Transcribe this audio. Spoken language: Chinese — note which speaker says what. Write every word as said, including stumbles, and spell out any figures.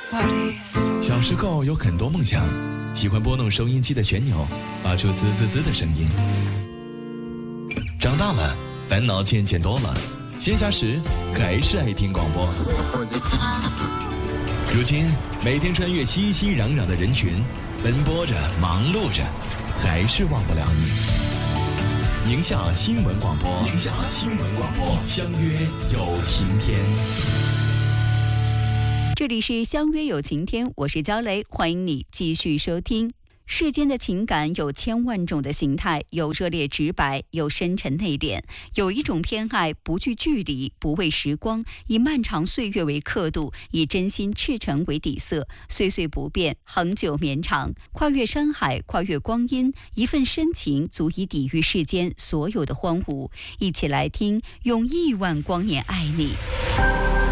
Speaker 1: 小时候有很多梦想，喜欢拨弄收音机的旋钮，发出滋滋滋的声音。长大了，烦恼渐渐多了，闲暇时还是爱听广播。如今，每天穿越熙熙攘攘的人群，奔波着，忙碌着，还是忘不了你。宁夏新闻广播，宁夏新闻广播，相约有晴天。
Speaker 2: 这里是相约有晴天，我是焦雷，欢迎你继续收听。世间的情感有千万种的形态，有热烈直白，有深沉内敛，有一种偏爱不惧距离，不畏时光，以漫长岁月为刻度，以真心赤诚为底色，岁岁不变，恒久绵长，跨越山海，跨越光阴，一份深情足以抵御世间所有的荒芜。一起来听，用亿万光年爱你。